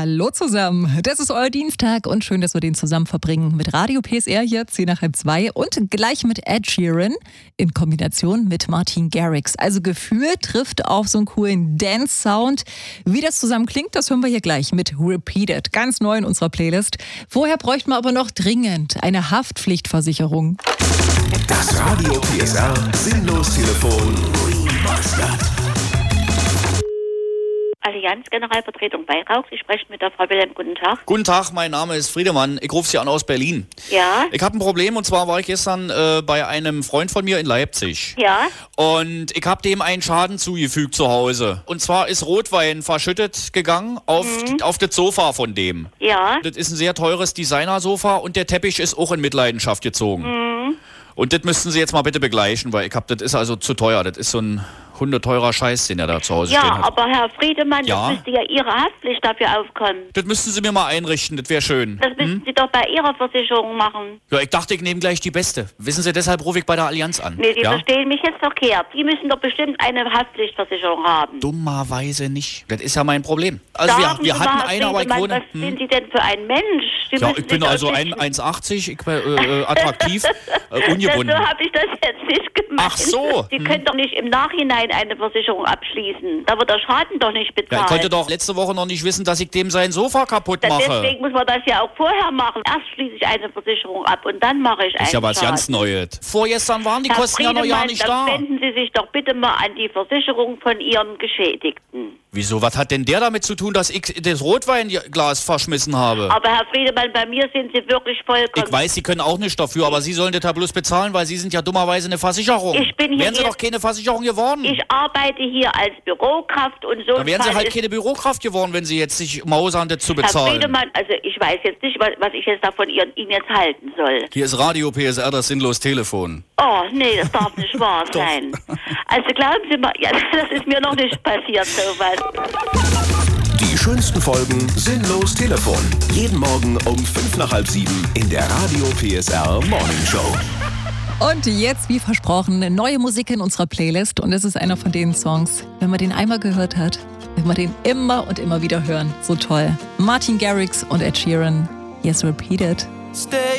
Hallo zusammen, das ist euer Dienstag und schön, dass wir den zusammen verbringen mit Radio PSR hier, 1:10 und gleich mit Ed Sheeran in Kombination mit Martin Garrix. Also Gefühl trifft auf so einen coolen Dance-Sound. Wie das zusammen klingt, das hören wir hier gleich mit Repeated, ganz neu in unserer Playlist. Vorher bräuchten wir aber noch dringend eine Haftpflichtversicherung. Das Radio PSR Sinnlos-Telefon. Allianz Generalvertretung Weihrauch. Sie sprechen mit der Frau Wilhelm. Guten Tag. Guten Tag, mein Name ist Friedemann. Ich rufe Sie an aus Berlin. Ja. Ich habe ein Problem und zwar war ich gestern bei einem Freund von mir in Leipzig. Ja. Und ich habe dem einen Schaden zugefügt zu Hause. Und zwar ist Rotwein verschüttet gegangen auf das Sofa von dem. Ja. Das ist ein sehr teures Designersofa und der Teppich ist auch in Mitleidenschaft gezogen. Und das müssten Sie jetzt mal bitte begleichen, weil das ist also zu teuer. Das ist so ein hundeteurer Scheiß, den er da zu Hause stehen Ja, hat. aber Herr Friedemann, Ja? das müsste ja Ihre Haftpflicht dafür aufkommen. Das müssten Sie mir mal einrichten, das wäre schön. Das müssten Sie doch bei Ihrer Versicherung machen. Ja, ich dachte, ich nehme gleich die beste. Wissen Sie, deshalb rufe ich bei der Allianz an. Nee, Sie ja? verstehen mich jetzt verkehrt. Sie müssen doch bestimmt eine Haftpflichtversicherung haben. Dummerweise nicht. Das ist ja mein Problem. Also Sagen wir Sie hatten mal, eine, aber ich Friedemann, wohne... was sind Sie denn für ein Mensch? Sie Ja, müssen ich bin sich also doch nicht- 1,80, ich bin attraktiv, ungebunden. So habe ich das jetzt nicht gemeint. Ach so. Sie können doch nicht im Nachhinein eine Versicherung abschließen. Da wird der Schaden doch nicht Ja, bezahlt. ich konnte doch letzte Woche noch nicht wissen, dass ich dem sein Sofa kaputt mache. Deswegen muss man das ja auch vorher machen. Erst schließe ich eine Versicherung ab und dann mache ich einen Das ist ja was Schaden. ganz Neues. Vorgestern waren die Herr Kosten ja noch ja Friedemann, nicht dann da. wenden Sie sich doch bitte mal an die Versicherung von Ihrem Geschädigten. Wieso, was hat denn der damit zu tun, dass ich das Rotweinglas verschmissen habe? Aber Herr Friedemann, bei mir sind Sie wirklich vollkommen... Ich weiß, Sie können auch nichts dafür, aber Sie sollen das ja bloß bezahlen, weil Sie sind ja dummerweise eine Versicherung. Ich bin hier Wären Sie jetzt- doch keine Versicherung geworden. Ich arbeite hier als Bürokraft und so... Dann wären Sie Fall halt ist- keine Bürokraft geworden, wenn Sie jetzt sich mausern, das zu Herr bezahlen. Friedemann, also ich weiß jetzt nicht, was ich jetzt da von Ihnen jetzt halten soll. Hier ist Radio PSR, das Sinnlos-Telefon. Oh, nee, das darf nicht wahr sein. Also glauben Sie mal, ja, das ist mir noch nicht passiert, sowas. Die schönsten Folgen Sinnlos Telefon. Jeden Morgen um 6:55 in der Radio PSR Morning Show. Und jetzt, wie versprochen, eine neue Musik in unserer Playlist und es ist einer von den Songs, wenn man den einmal gehört hat, will man den immer und immer wieder hören. So toll. Martin Garrix und Ed Sheeran, Yes Repeated. Stay